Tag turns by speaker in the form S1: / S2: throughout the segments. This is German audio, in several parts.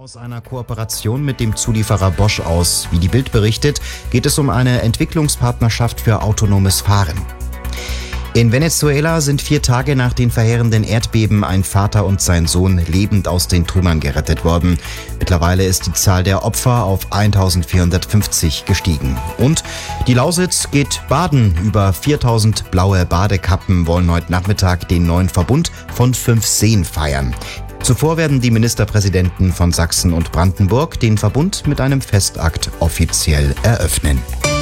S1: Aus einer Kooperation mit dem Zulieferer Bosch aus. Wie die Bild berichtet, geht es um eine Entwicklungspartnerschaft für autonomes Fahren. In Venezuela sind 4 Tage nach den verheerenden Erdbeben ein Vater und sein Sohn lebend aus den Trümmern gerettet worden. Mittlerweile ist die Zahl der Opfer auf 1450 gestiegen. Und die Lausitz geht baden. Über 4000 blaue Badekappen wollen heute Nachmittag den neuen Verbund von 5 Seen feiern. Zuvor werden die Ministerpräsidenten von Sachsen und Brandenburg den Verbund mit einem Festakt offiziell eröffnen.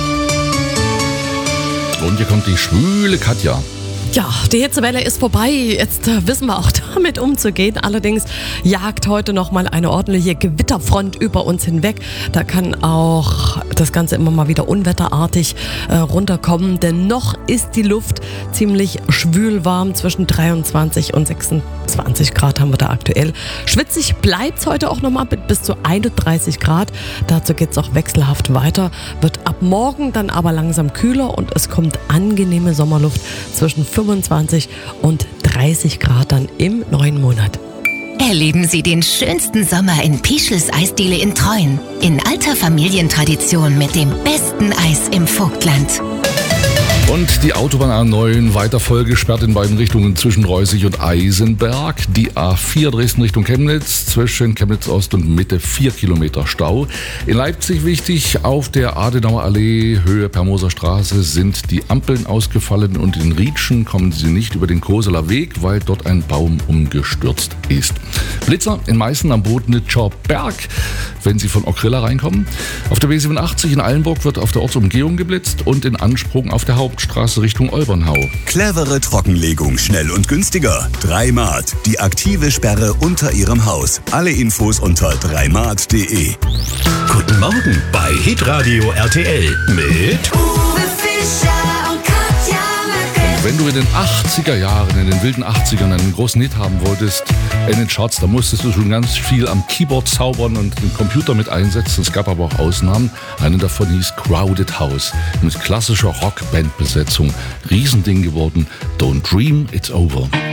S2: Und hier kommt die schwule Katja.
S3: Ja, die Hitzewelle ist vorbei. Jetzt wissen wir auch damit umzugehen. Allerdings jagt heute noch mal eine ordentliche Gewitterfront über uns hinweg. Da kann auch das Ganze immer mal wieder unwetterartig runterkommen. Denn noch ist die Luft ziemlich schwülwarm. Zwischen 23 und 26 Grad haben wir da aktuell. Schwitzig bleibt es heute auch noch mal mit bis zu 31 Grad. Dazu geht es auch wechselhaft weiter. Wird ab morgen dann aber langsam kühler und es kommt angenehme Sommerluft zwischen 25 und 30 Grad dann im neuen Monat.
S4: Erleben Sie den schönsten Sommer in Pischels Eisdiele in Treuen. In alter Familientradition mit dem besten Eis im Vogtland.
S2: Und die Autobahn A9 weiter voll gesperrt in beiden Richtungen zwischen Reußig und Eisenberg. Die A4 Dresden Richtung Chemnitz, zwischen Chemnitz Ost und Mitte 4 Kilometer Stau. In Leipzig wichtig, auf der Adenauer Allee, Höhe Permoser Straße, sind die Ampeln ausgefallen und in Rietschen kommen Sie nicht über den Koseler Weg, weil dort ein Baum umgestürzt ist. Blitzer in Meißen am Bodnitscher Berg, wenn Sie von Ockrilla reinkommen. Auf der B87 in Eilenburg wird auf der Ortsumgehung geblitzt und in Ansprung auf der Hauptstraße Richtung Olbernhau.
S5: Clevere Trockenlegung, schnell und günstiger. 3Mart, die aktive Sperre unter Ihrem Haus. Alle Infos unter 3mart.de.
S6: Guten Morgen bei Hitradio RTL mit
S7: Uwe Fischer und Katja Möcke.
S2: Wenn du in den 80er Jahren, in den wilden 80ern einen großen Hit haben wolltest in den Charts, da musstest du schon ganz viel am Keyboard zaubern und den Computer mit einsetzen. Es gab aber auch Ausnahmen. Eine davon hieß Crowded House mit klassischer Rockband-Besetzung. Riesending geworden. Don't Dream It's Over.